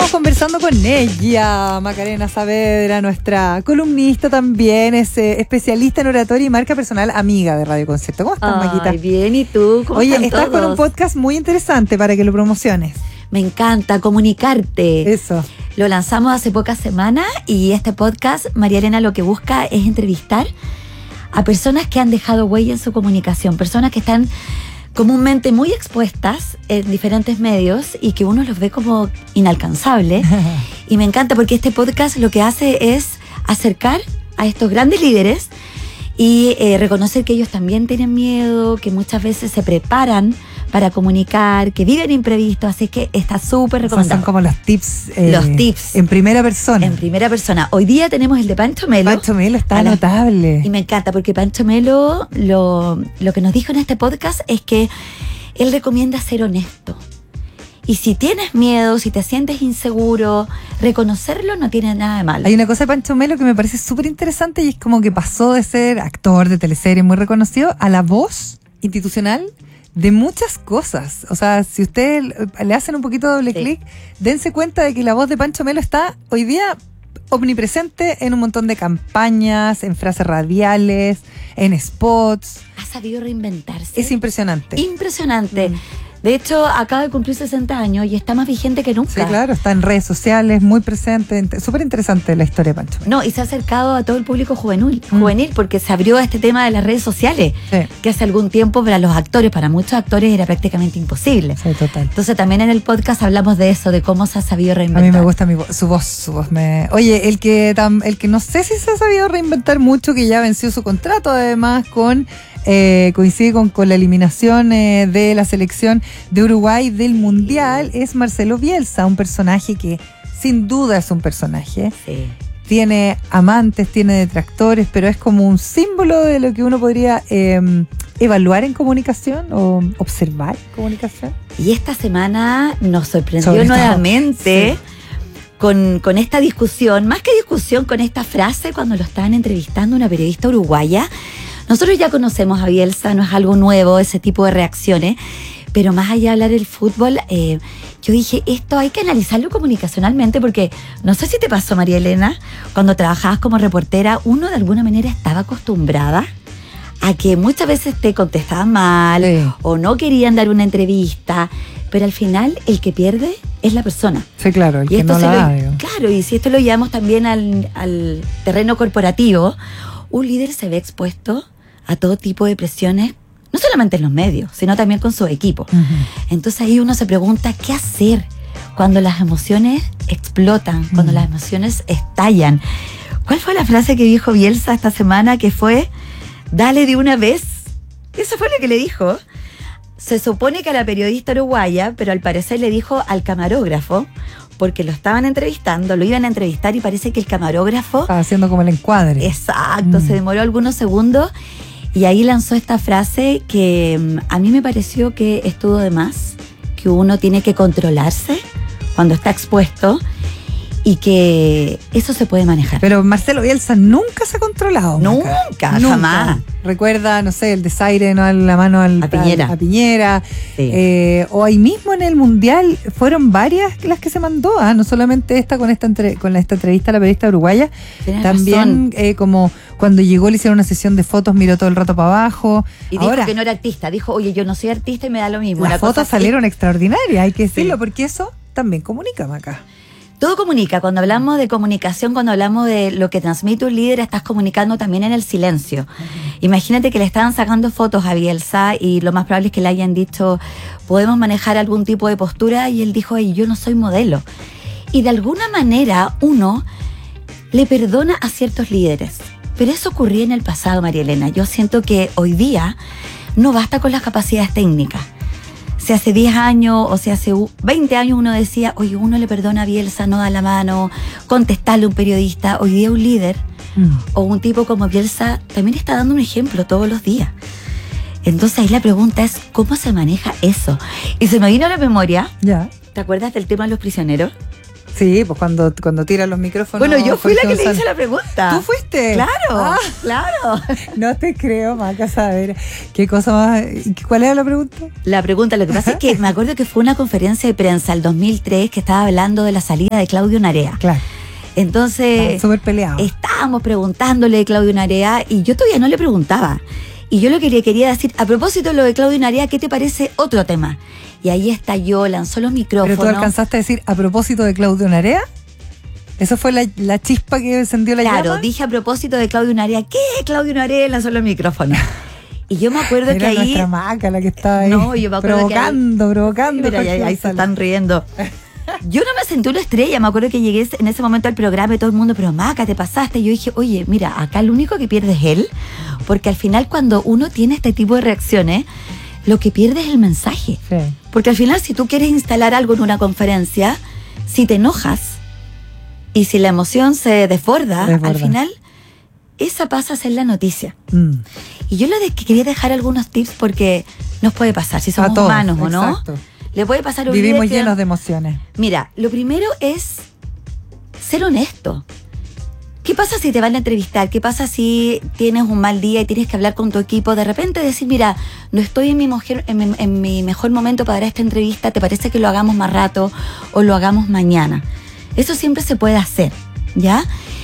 Estamos conversando con ella, Macarena Saavedra, nuestra columnista también, es especialista en oratoria y marca personal, amiga de Radio Concepto. ¿Cómo estás, Maquita? Bien, ¿y tú? ¿Cómo Oye, están estás todos? con un podcast muy interesante para que lo promociones. Me encanta comunicarte. Eso. Lo lanzamos hace pocas semanas y este podcast, María Elena, lo que busca es entrevistar a personas que han dejado huella en su comunicación, personas que están comúnmente muy expuestas en diferentes medios y que uno los ve como inalcanzables. Y me encanta porque este podcast lo que hace es acercar a estos grandes líderes y reconocer que ellos también tienen miedo, que muchas veces se preparan para comunicar, que viven imprevistos, así que está súper recomendado. Son como los tips. Los tips. En primera persona. En primera persona. Hoy día tenemos el de Pancho Melo. Pancho Melo está notable. Y me encanta porque Pancho Melo lo que nos dijo en este podcast es que él recomienda ser honesto. Y si tienes miedo, si te sientes inseguro, reconocerlo no tiene nada de malo. Hay una cosa de Pancho Melo que me parece súper interesante y es como que pasó de ser actor de teleserie muy reconocido a la voz institucional de muchas cosas. O sea, si ustedes le hacen un poquito de doble clic, dense cuenta de que la voz de Pancho Melo está hoy día omnipresente en un montón de campañas, en frases radiales, en spots. Ha sabido reinventarse. Es impresionante. Impresionante. De hecho, acaba de cumplir 60 años y está más vigente que nunca. Sí, claro, está en redes sociales, muy presente. Súper interesante la historia de Pancho Melo. No, y se ha acercado a todo el público juvenil porque se abrió a este tema de las redes sociales, que hace algún tiempo para los actores, para muchos actores era prácticamente imposible. Sí, total. Entonces también en el podcast hablamos de eso, de cómo se ha sabido reinventar. A mí me gusta su voz. Oye, el que no sé si se ha sabido reinventar mucho, que ya venció su contrato además coincide con la eliminación de la selección de Uruguay del Mundial, es Marcelo Bielsa, un personaje que sin duda es un personaje. Sí. Tiene amantes, tiene detractores, pero es como un símbolo de lo que uno podría evaluar en comunicación o observar en comunicación. Y esta semana nos sorprendió nuevamente con esta discusión, más que discusión, con esta frase cuando lo estaban entrevistando una periodista uruguaya. Nosotros ya conocemos a Bielsa, no es algo nuevo ese tipo de reacciones, pero más allá de hablar del fútbol, yo dije, esto hay que analizarlo comunicacionalmente, porque no sé si te pasó, María Elena, cuando trabajabas como reportera, uno de alguna manera estaba acostumbrada a que muchas veces te contestaban mal o no querían dar una entrevista, pero al final el que pierde es la persona. Sí, claro, el que no la da. Claro, y si esto lo llevamos también al terreno corporativo, un líder se ve expuesto a todo tipo de presiones, no solamente en los medios, sino también con su equipo. Entonces ahí uno se pregunta, ¿qué hacer cuando las emociones explotan, cuando las emociones estallan? ¿Cuál fue la frase que dijo Bielsa esta semana? Que fue, dale de una vez. Eso fue lo que le dijo. Se supone que a la periodista uruguaya, pero al parecer le dijo al camarógrafo, porque lo estaban entrevistando, lo iban a entrevistar y parece que el camarógrafo estaba haciendo como el encuadre. Exacto, se demoró algunos segundos y ahí lanzó esta frase que a mí me pareció que estuvo de más, que uno tiene que controlarse cuando está expuesto y que eso se puede manejar. Pero Marcelo Bielsa nunca se ha controlado. Nunca, jamás. Recuerda, no sé, el desaire, ¿no? La mano a Piñera. Sí. O ahí mismo en el Mundial fueron varias las que se mandó, no solamente esta con esta entrevista a la periodista uruguaya. Tienes también como cuando llegó le hicieron una sesión de fotos, miró todo el rato para abajo. Y dijo que no era artista, dijo, oye, yo no soy artista y me da lo mismo. Las fotos salieron extraordinarias, hay que decirlo, porque eso también comunica, Maca. Todo comunica. Cuando hablamos de comunicación, cuando hablamos de lo que transmite un líder, estás comunicando también en el silencio. Imagínate que le estaban sacando fotos a Bielsa y lo más probable es que le hayan dicho, podemos manejar algún tipo de postura, y él dijo, yo no soy modelo. Y de alguna manera uno le perdona a ciertos líderes. Pero eso ocurría en el pasado, María Elena. Yo siento que hoy día no basta con las capacidades técnicas. Si hace 10 años o si hace 20 años uno decía, oye, uno le perdona a Bielsa, no da la mano, contestarle a un periodista. Hoy día un líder o un tipo como Bielsa también está dando un ejemplo todos los días. Entonces ahí la pregunta es, ¿cómo se maneja eso? Y se me vino a la memoria, ¿te acuerdas del tema de los prisioneros? Sí, pues cuando tiran los micrófonos. Bueno, yo fui la que Jorge le hice González. la pregunta. ¿Tú fuiste? Claro, claro. No te creo, Maca, saber. ¿Qué cosa más? ¿Cuál era la pregunta? La pregunta, lo que pasa es que me acuerdo que fue una conferencia de prensa el 2003 que estaba hablando de la salida de Claudio Narea. Claro. Entonces, Súper peleado. estábamos preguntándole de Claudio Narea y yo todavía no le preguntaba. Y yo lo que le quería decir, a propósito de lo de Claudio Narea, ¿qué te parece otro tema? Y ahí estalló, lanzó los micrófonos. ¿Pero tú alcanzaste a decir a propósito de Claudio Narea? ¿Eso fue la chispa que encendió la llama? Claro, dije a propósito de Claudio Narea, ¿qué? Claudio Narea lanzó los micrófonos. Y yo me acuerdo Era que ahí... nuestra Maca la que estaba ahí. No, yo me acuerdo provocando. Mira, Jorge ahí se González. están riendo. Yo no me sentí una estrella, me acuerdo que llegué en ese momento al programa y todo el mundo, pero Maca, te pasaste. Y yo dije, oye, mira, acá lo único que pierde es él, porque al final cuando uno tiene este tipo de reacciones, lo que pierde es el mensaje. Sí. Porque al final si tú quieres instalar algo en una conferencia, si te enojas y si la emoción se desborda, al final esa pasa a ser la noticia. Y yo que quería dejar algunos tips porque nos puede pasar, si somos humanos o no. Exacto. Le puede pasar a un Vivimos líder que- llenos de emociones. Mira, lo primero es ser honesto. ¿Qué pasa si te van a entrevistar? ¿Qué pasa si tienes un mal día y tienes que hablar con tu equipo? De repente decir, mira, no estoy en mi mejor momento para dar esta entrevista, ¿te parece que lo hagamos más rato o lo hagamos mañana? Eso siempre se puede hacer, ¿ya?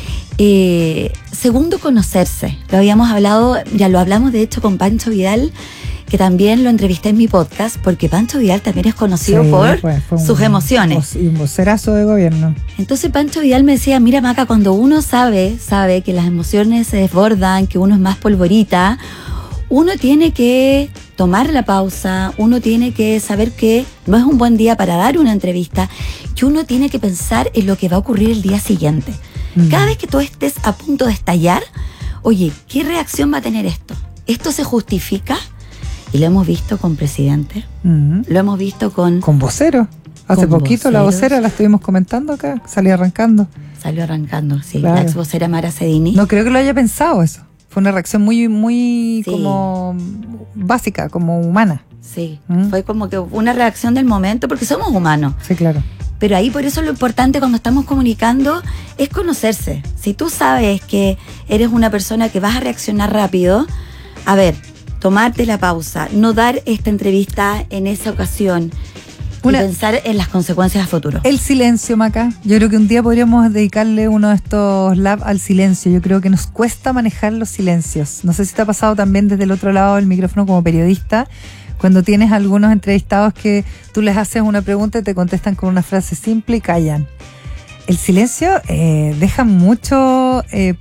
Segundo, conocerse. Lo habíamos hablado, ya lo hablamos de hecho con Pancho Vidal, que también lo entrevisté en mi podcast, porque Pancho Vidal también es conocido por sus emociones. Y un vocerazo de gobierno. Entonces Pancho Vidal me decía, mira Maca, cuando uno sabe que las emociones se desbordan, que uno es más polvorita, uno tiene que tomar la pausa, uno tiene que saber que no es un buen día para dar una entrevista, que uno tiene que pensar en lo que va a ocurrir el día siguiente. Cada vez que tú estés a punto de estallar, oye, ¿qué reacción va a tener esto? ¿Esto se justifica? Y lo hemos visto con presidente, lo hemos visto con vocero. Hace con poquito la voceros. vocera la estuvimos comentando acá, salió arrancando. Salió arrancando, sí, Claro. la ex vocera Mara Cedini. No creo que lo haya pensado eso. Fue una reacción muy Sí. como básica, como humana. Sí, fue como que una reacción del momento, porque somos humanos. Sí, claro. Pero ahí por eso lo importante cuando estamos comunicando es conocerse. Si tú sabes que eres una persona que vas a reaccionar rápido, a ver, tomarte la pausa, no dar esta entrevista en esa ocasión y pensar en las consecuencias a futuro. El silencio, Maca. Yo creo que un día podríamos dedicarle uno de estos labs al silencio. Yo creo que nos cuesta manejar los silencios. No sé si te ha pasado también desde el otro lado del micrófono como periodista, cuando tienes algunos entrevistados que tú les haces una pregunta y te contestan con una frase simple y callan. El silencio deja mucho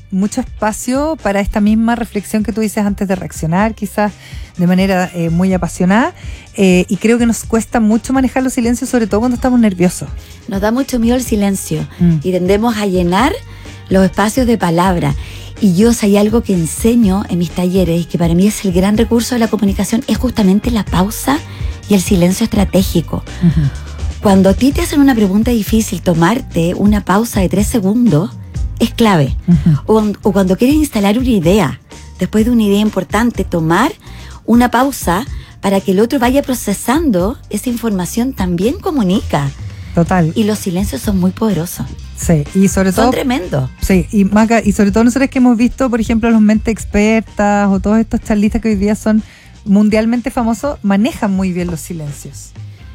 espacio para esta misma reflexión que tú dices antes de reaccionar, quizás de manera muy apasionada, y creo que nos cuesta mucho manejar los silencios, sobre todo cuando estamos nerviosos. Nos da mucho miedo el silencio y tendemos a llenar los espacios de palabra. Y yo, si hay algo que enseño en mis talleres y que para mí es el gran recurso de la comunicación, es justamente la pausa y el silencio estratégico. Cuando a ti te hacen una pregunta difícil, tomarte una pausa de 3 segundos es clave. O cuando quieres instalar una idea, después de una idea importante, tomar una pausa para que el otro vaya procesando esa información también comunica. Total. Y los silencios son muy poderosos. Sí, y sobre todo... Son tremendos. Sí, y Maca, y sobre todo nosotros que hemos visto, por ejemplo, los mentes expertas o todos estos charlistas que hoy día son mundialmente famosos, manejan muy bien los silencios.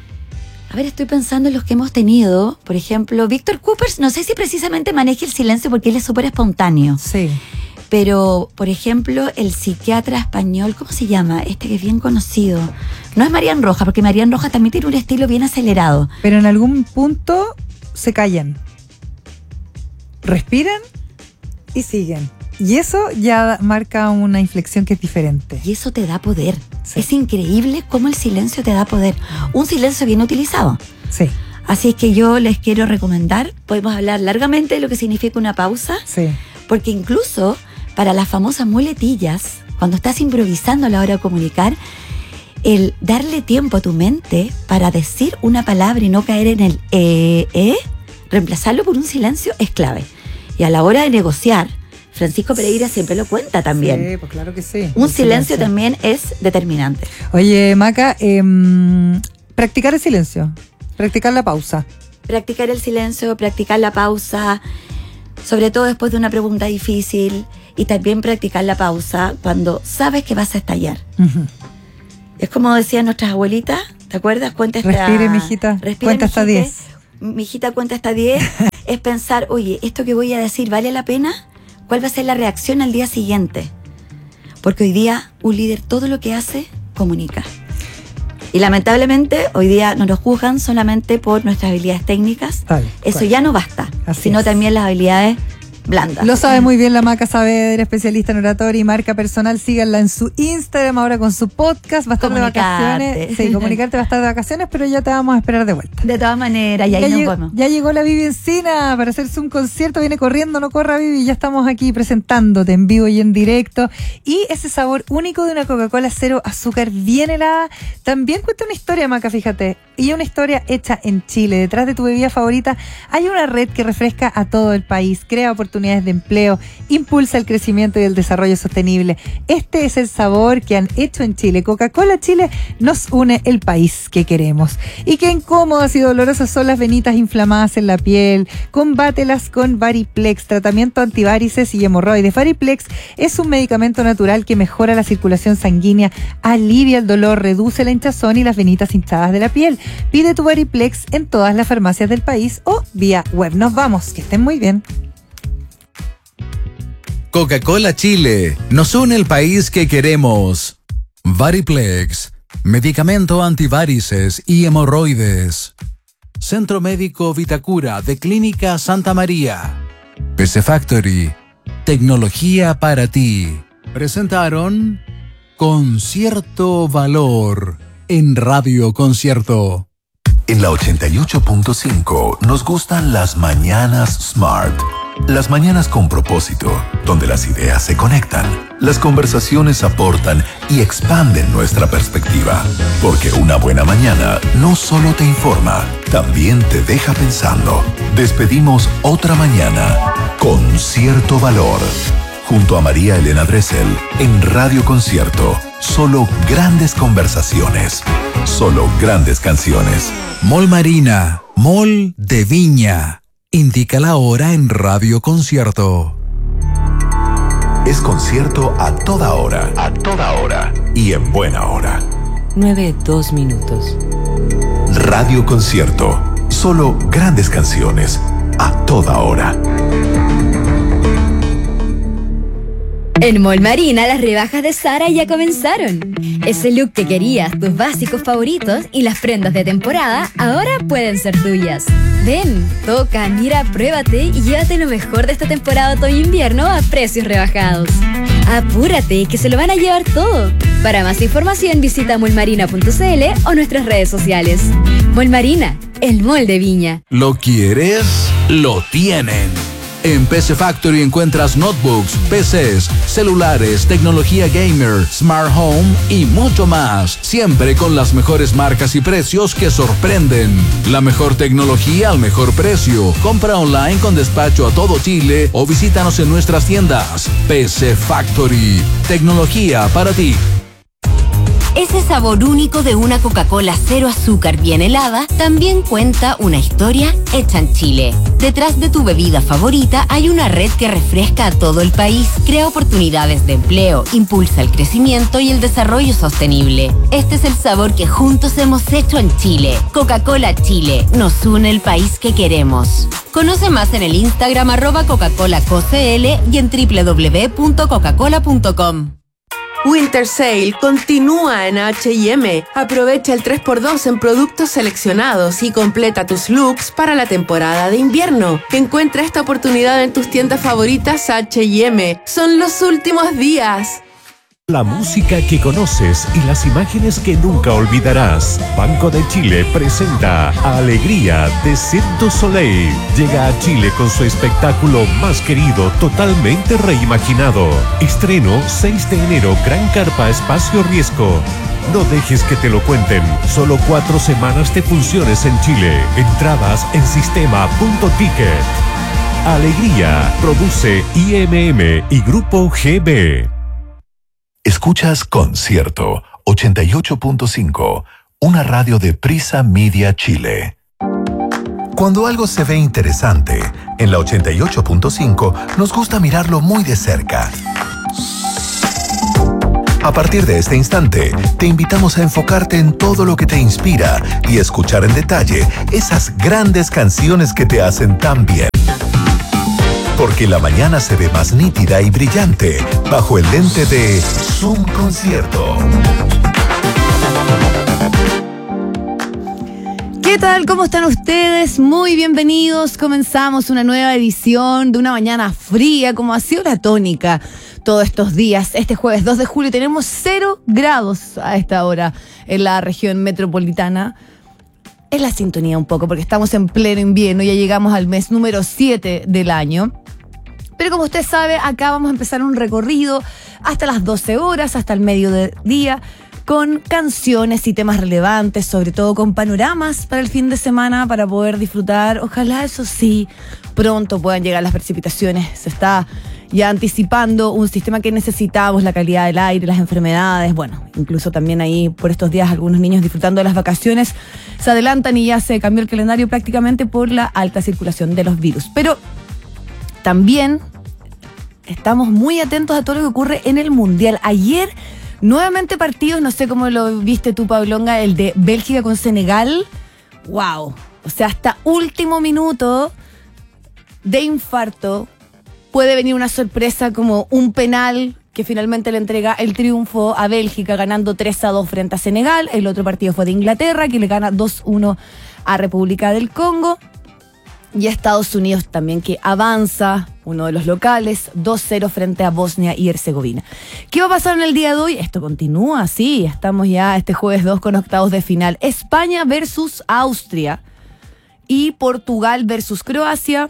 A ver, estoy pensando en los que hemos tenido. Por ejemplo, Víctor Coopers, no sé si precisamente maneja el silencio porque él es súper espontáneo. Sí. Pero, por ejemplo, el psiquiatra español, ¿cómo se llama? Este que es bien conocido. No es Marian Rojas, porque Marian Rojas también tiene un estilo bien acelerado. Pero en algún punto se callan, respiran y siguen. Y eso ya marca una inflexión que es diferente. Y eso te da poder. Sí. Es increíble cómo el silencio te da poder. Un silencio bien utilizado. Sí. Así es que yo les quiero recomendar, podemos hablar largamente de lo que significa una pausa, Sí. porque incluso para las famosas muletillas, cuando estás improvisando a la hora de comunicar, el darle tiempo a tu mente para decir una palabra y no caer en el reemplazarlo por un silencio es clave. Y a la hora de negociar, Francisco Pereira siempre lo cuenta también. Sí, pues claro que sí. Un El silencio también es determinante. Oye, Maca, practicar el silencio, practicar la pausa. practicar el silencio, practicar la pausa, sobre todo después de una pregunta difícil, y también practicar la pausa cuando sabes que vas a estallar. Uh-huh. Es como decían nuestras abuelitas, ¿te acuerdas? Respire, mijita, cuenta hasta 10. Mijita, cuenta hasta 10. Es pensar, oye, ¿esto que voy a decir vale la pena? ¿Cuál va a ser la reacción al día siguiente? Porque hoy día un líder todo lo que hace, comunica. Y lamentablemente hoy día no nos juzgan solamente por nuestras habilidades técnicas. Eso ya no basta, sino también las habilidades blandas. Lo sabe muy bien la Maca Saavedra, especialista en oratoria y marca personal. Síganla en su Instagram, ahora con su podcast. Va a estar de vacaciones. Sí, Comunicarte va a estar de vacaciones, pero ya te vamos a esperar de vuelta. De todas maneras, y ahí nos vamos. Ya llegó la Vivi Encina para hacerse un concierto. Viene corriendo, no corra, Vivi. Ya estamos aquí presentándote en vivo y en directo. Y ese sabor único de una Coca-Cola cero azúcar bien helada también cuenta una historia, Maca, fíjate. Y una historia hecha en Chile. Detrás de tu bebida favorita hay una red que refresca a todo el país, crea oportunidades de empleo, impulsa el crecimiento y el desarrollo sostenible. Este es el sabor que han hecho en Chile. Coca-Cola Chile nos une el país que queremos. Y qué incómodas y dolorosas son las venitas inflamadas en la piel. Combátelas con Variplex, tratamiento antivarices y hemorroides. Variplex es un medicamento natural que mejora la circulación sanguínea, alivia el dolor, reduce la hinchazón y las venitas hinchadas de la piel. Pide tu Variplex en todas las farmacias del país o vía web. Nos vamos, que estén muy bien. Coca-Cola Chile nos une el país que queremos. Variplex, medicamento antivarices y hemorroides. Centro Médico Vitacura de Clínica Santa María. PC Factory, tecnología para ti. Presentaron Concierto Valor en Radio Concierto. En la 88.5 nos gustan las mañanas Smart. Las mañanas con propósito, donde las ideas se conectan, las conversaciones aportan y expanden nuestra perspectiva. Porque una buena mañana no solo te informa, también te deja pensando. Despedimos otra mañana con cierto valor. Junto a María Elena Dressel en Radio Concierto. Solo grandes conversaciones. Solo grandes canciones. Mall Marina, Mall de Viña. Indica la hora en Radio Concierto. Es concierto a toda hora y en buena hora. 9:02. Radio Concierto. Solo grandes canciones a toda hora. En Mall Marina las rebajas de Zara ya comenzaron. Ese look que querías, tus básicos favoritos y las prendas de temporada ahora pueden ser tuyas. Ven, toca, mira, pruébate y llévate lo mejor de esta temporada otoño-invierno a precios rebajados. Apúrate, que se lo van a llevar todo. Para más información visita mallmarina.cl o nuestras redes sociales. Mall Marina, el mall de Viña. ¿Lo quieres? Lo tienen. En PC Factory encuentras notebooks, PCs, celulares, tecnología gamer, smart home y mucho más. Siempre con las mejores marcas y precios que sorprenden. La mejor tecnología al mejor precio. Compra online con despacho a todo Chile o visítanos en nuestras tiendas. PC Factory. Tecnología para ti. Ese sabor único de una Coca-Cola cero azúcar bien helada también cuenta una historia hecha en Chile. Detrás de tu bebida favorita hay una red que refresca a todo el país, crea oportunidades de empleo, impulsa el crecimiento y el desarrollo sostenible. Este es el sabor que juntos hemos hecho en Chile. Coca-Cola Chile, nos une el país que queremos. Conoce más en el Instagram @Coca-ColaCoCL y en www.coca-cola.com. Winter Sale continúa en H&M. Aprovecha el 3x2 en productos seleccionados y completa tus looks para la temporada de invierno. Encuentra esta oportunidad en tus tiendas favoritas H&M. Son los últimos días. La música que conoces y las imágenes que nunca olvidarás. Banco de Chile presenta Alegría de Cirque du Soleil. Llega a Chile con su espectáculo más querido, totalmente reimaginado. Estreno 6 de enero, Gran Carpa Espacio Riesgo. No dejes que te lo cuenten. Solo 4 semanas de funciones en Chile. Entradas en sistema.ticket. Alegría. Produce IMM y Grupo GB. Escuchas Concierto 88.5, una radio de Prisa Media Chile. cuando algo se ve interesante, en la 88.5 nos gusta mirarlo muy de cerca. A partir de este instante, te invitamos a enfocarte en todo lo que te inspira y escuchar en detalle esas grandes canciones que te hacen tan bien. Porque la mañana se ve más nítida y brillante bajo el lente de Zoom Concierto. ¿Qué tal? ¿Cómo están ustedes? Muy bienvenidos. Comenzamos una nueva edición de una mañana fría, como ha sido la tónica todos estos días. Este jueves 2 de julio tenemos 0 grados a esta hora en la región metropolitana. Es la sintonía un poco, porque estamos en pleno invierno, ya llegamos al mes número 7 del año. Pero como usted sabe, acá vamos a empezar un recorrido hasta las 12 horas, hasta el mediodía, con canciones y temas relevantes, sobre todo con panoramas para el fin de semana, para poder disfrutar. Ojalá, eso sí, pronto puedan llegar las precipitaciones. Se está ya anticipando un sistema que necesitamos, la calidad del aire, las enfermedades. Bueno, incluso también ahí por estos días algunos niños disfrutando de las vacaciones se adelantan y ya se cambió el calendario prácticamente por la alta circulación de los virus. Pero también estamos muy atentos a todo lo que ocurre en el Mundial. Ayer, nuevamente partidos, no sé cómo lo viste tú, Pablonga, el de Bélgica con Senegal. ¡Wow! O sea, hasta último minuto de infarto puede venir una sorpresa como un penal que finalmente le entrega el triunfo a Bélgica, ganando 3-2 frente a Senegal. El otro partido fue de Inglaterra, que le gana 2-1 a República del Congo. Y Estados Unidos también, que avanza, uno de los locales, 2-0 frente a Bosnia y Herzegovina. ¿Qué va a pasar en el día de hoy? Esto continúa, sí, estamos ya este jueves 2 con octavos de final. España versus Austria y Portugal versus Croacia,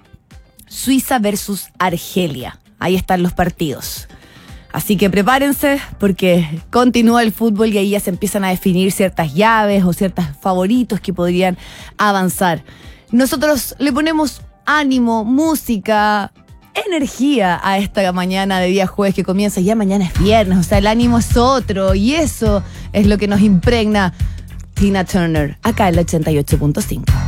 Suiza versus Argelia. Ahí están los partidos. Así que prepárense, porque continúa el fútbol y ahí ya se empiezan a definir ciertas llaves o ciertos favoritos que podrían avanzar. Nosotros le ponemos ánimo, música, energía a esta mañana de día jueves que comienza. Ya mañana es viernes, o sea, el ánimo es otro y eso es lo que nos impregna Tina Turner acá en la 88.5.